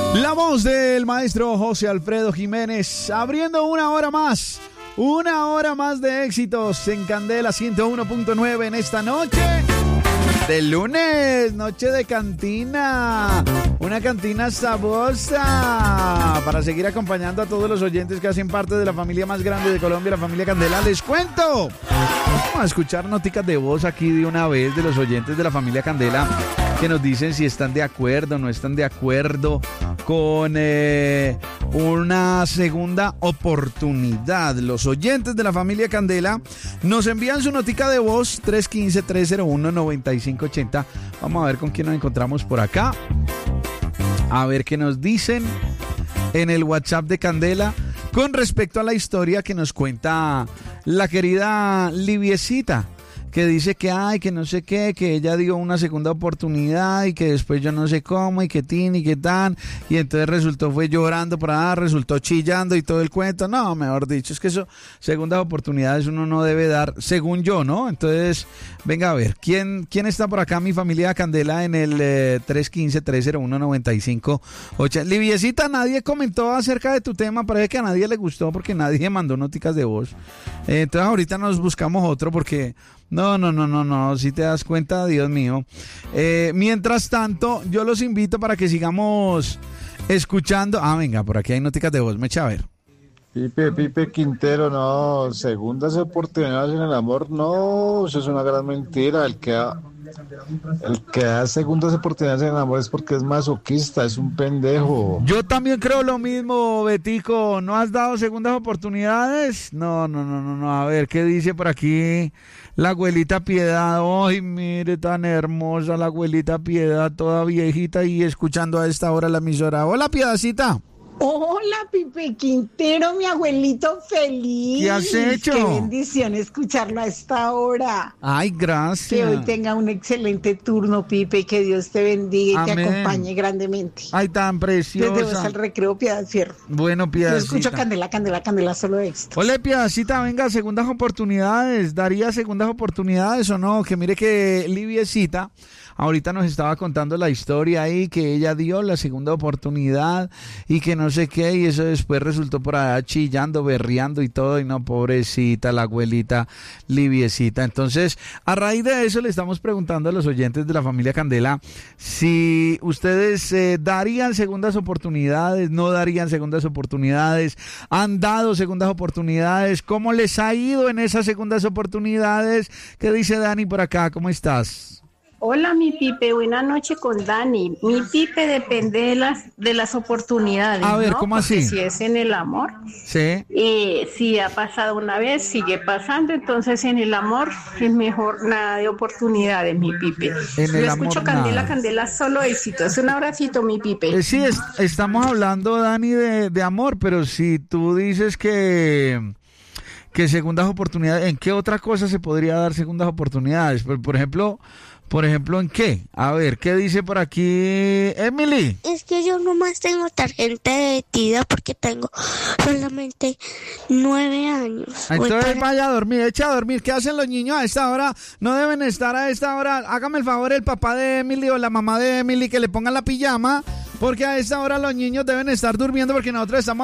La voz del maestro José Alfredo Jiménez, abriendo una hora más de éxitos en Candela 101.9 en esta noche de lunes, noche de cantina, una cantina sabrosa, para seguir acompañando a todos los oyentes que hacen parte de la familia más grande de Colombia, la familia Candela. Les cuento, vamos a escuchar noticas de voz aquí de una vez de los oyentes de la familia Candela, que nos dicen si están de acuerdo o no están de acuerdo con una segunda oportunidad. Los oyentes de la familia Candela nos envían su notica de voz 315-301-9580. Vamos a ver con quién nos encontramos por acá. A ver qué nos dicen en el WhatsApp de Candela con respecto a la historia que nos cuenta la querida Liviecita, que dice que que no sé qué, que ella dio una segunda oportunidad y que después yo no sé cómo y que tin y que tan, y entonces fue llorando por ahí, resultó chillando y todo el cuento. No, mejor dicho, es que eso, segundas oportunidades uno no debe dar, según yo, ¿no? Entonces, venga a ver, ¿quién está por acá? Mi familia Candela en el 315-301-9580. Liviecita, nadie comentó acerca de tu tema, parece que a nadie le gustó porque nadie mandó noticas de voz. Entonces ahorita nos buscamos otro porque... No, si te das cuenta, Dios mío. Mientras tanto, yo los invito para que sigamos escuchando. Venga, por aquí hay noticas de voz, me echa a ver. Pipe Quintero, no, segundas oportunidades en el amor, no, eso es una gran mentira. El que da segundas oportunidades en el amor es porque es masoquista, es un pendejo. Yo también creo lo mismo, Betico. ¿No has dado segundas oportunidades? No, a ver, ¿qué dice por aquí la abuelita Piedad? Ay, mire, tan hermosa la abuelita Piedad, toda viejita y escuchando a esta hora la emisora. Hola, Piedacita. Hola, Pipe Quintero, mi abuelito feliz. ¿Qué has hecho? Qué bendición escucharlo a esta hora. Ay, gracias. Que hoy tenga un excelente turno, Pipe, y que Dios te bendiga y Amén. te acompañe grandemente. Ay, tan preciosa. Desde vos al recreo, Piedad Fierro. Bueno, Piedacita. Yo escucho Candela, solo éxito. Hola, Piedacita, venga, segundas oportunidades. ¿Daría segundas oportunidades o no? Que mire que Liviecita ahorita nos estaba contando la historia ahí, que ella dio la segunda oportunidad y que no sé qué, y eso después resultó por allá chillando, berreando y todo, y no, pobrecita la abuelita Liviecita. Entonces, a raíz de eso le estamos preguntando a los oyentes de la familia Candela si ustedes darían segundas oportunidades, no darían segundas oportunidades, han dado segundas oportunidades, ¿cómo les ha ido en esas segundas oportunidades? ¿Qué dice Dani por acá? ¿Cómo estás? Hola, mi Pipe, buena noche con Dani. Mi Pipe depende de las oportunidades. A ver, ¿no? ¿cómo así? Porque si es en el amor, sí. Si ha pasado una vez, sigue pasando, entonces en el amor es mejor nada de oportunidades, mi Pipe. En el Yo amor, escucho Candela, solo éxitos. Un abracito, mi Pipe. Sí, estamos hablando, Dani, de amor, pero si tú dices que segundas oportunidades, ¿en qué otra cosa se podría dar segundas oportunidades? Por ejemplo, ¿en qué? A ver, ¿qué dice por aquí Emily? Es que yo nomás tengo tarjeta de detida porque tengo solamente 9 años. Entonces vaya a dormir, echa a dormir. ¿Qué hacen los niños a esta hora? No deben estar a esta hora. Hágame el favor el papá de Emily o la mamá de Emily que le pongan la pijama, porque a esta hora los niños deben estar durmiendo porque nosotros estamos